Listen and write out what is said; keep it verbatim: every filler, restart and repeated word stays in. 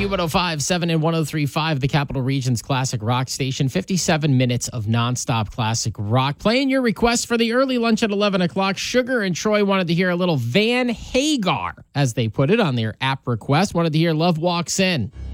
one oh five point seven and one oh three point five, the Capital Region's classic rock station. fifty-seven minutes of nonstop classic rock. Playing your requests for the early lunch at eleven o'clock. Sugar and Troy wanted to hear a little Van Hagar, as they put it on their app request. Wanted to hear Love Walks In.